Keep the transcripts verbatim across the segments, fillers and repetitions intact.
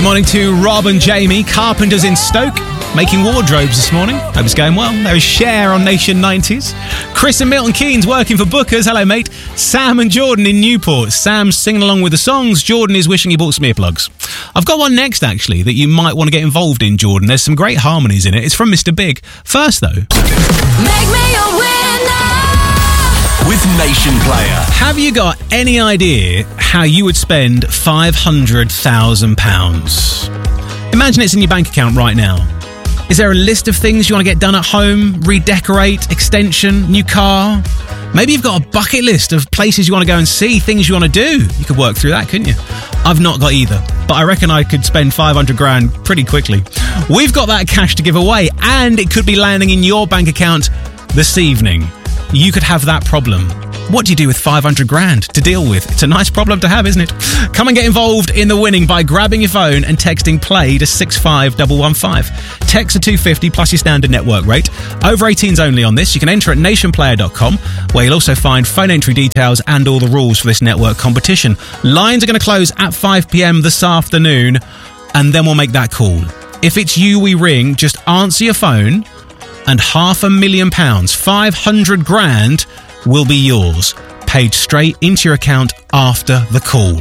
morning to Rob and Jamie, carpenters in Stoke, making wardrobes this morning. Hope it's going well. There is Cher on Nation nineties. Chris and Milton Keynes working for Bookers. Hello, mate. Sam and Jordan in Newport. Sam's singing along with the songs. Jordan is wishing he bought some earplugs. I've got one next, actually, that you might want to get involved in, Jordan. There's some great harmonies in it. It's from Mister Big. First, though... Make me a winner! With Nation Player. Have you got any idea how you would spend five hundred thousand pounds? Imagine it's in your bank account right now. Is there a list of things you want to get done at home? Redecorate, extension, new car? Maybe you've got a bucket list of places you want to go and see, things you want to do. You could work through that, couldn't you? I've not got either, but I reckon I could spend five hundred grand pretty quickly. We've got that cash to give away, and it could be landing in your bank account this evening. You could have that problem. What do you do with five hundred grand to deal with? It's a nice problem to have, isn't it? Come and get involved in the winning by grabbing your phone and texting play to six five one one five. Text are two pounds fifty plus your standard network rate. Over eighteens only on this. You can enter at nation player dot com, where you'll also find phone entry details and all the rules for this network competition. Lines are going to close at five p.m. this afternoon, and then we'll make that call. If it's you we ring, just answer your phone, and half a million pounds, five hundred grand, will be yours, paid straight into your account after the call.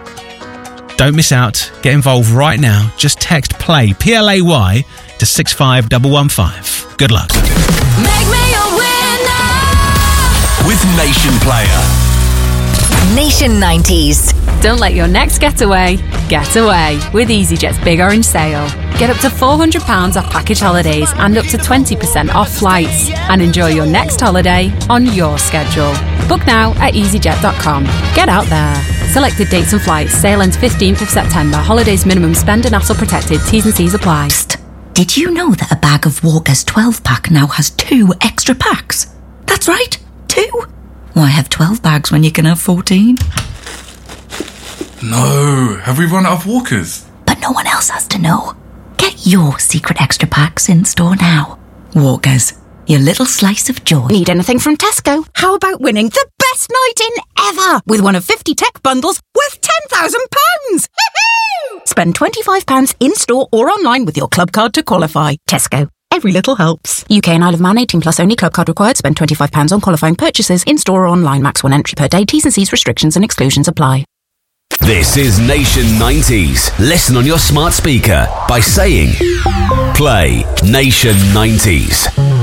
Don't miss out. Get involved right now. Just text PLAY, P L A Y, to six five one one five. Good luck. Make me a winner! With Nation Player. Nation nineties. Don't let your next getaway get away with EasyJet's Big Orange Sale. Get up to four hundred pounds off package holidays and up to twenty percent off flights. And enjoy your next holiday on your schedule. Book now at easy jet dot com. Get out there. Selected dates and flights. Sale ends fifteenth of September. Holidays minimum spend and hassle protected. T's and C's apply. Psst. Did you know that a bag of Walker's twelve pack now has two extra packs? That's right, two. Why have twelve bags when you can have fourteen? No, have we run out of Walkers? But no one else has to know. Get your secret extra packs in store now. Walkers, your little slice of joy. Need anything from Tesco? How about winning the best night in ever with one of fifty tech bundles worth ten thousand pounds? Spend twenty-five pounds in store or online with your club card to qualify. Tesco. Every little helps. U K and Isle of Man, eighteen plus only. Club card required. Spend twenty-five pounds on qualifying purchases in store or online. Max one entry per day. T's and C's restrictions and exclusions apply. This is Nation nineties. Listen on your smart speaker by saying play Nation nineties.